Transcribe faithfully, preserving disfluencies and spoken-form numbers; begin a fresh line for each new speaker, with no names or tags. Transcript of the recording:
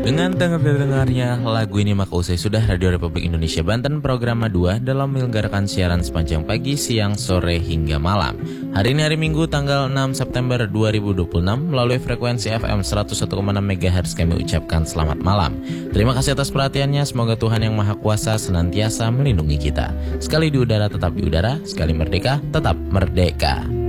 Dengan dengar-dengarnya lagu ini maka usai sudah Radio Republik Indonesia Banten program dua dalam menyelenggarakan siaran sepanjang pagi, siang, sore hingga malam. Hari ini hari Minggu tanggal enam September dua ribu dua puluh enam melalui frekuensi F M seratus satu koma enam megahertz kami ucapkan selamat malam. Terima kasih atas perhatiannya, semoga Tuhan Yang Maha Kuasa senantiasa melindungi kita. Sekali di udara tetap di udara, sekali merdeka tetap merdeka.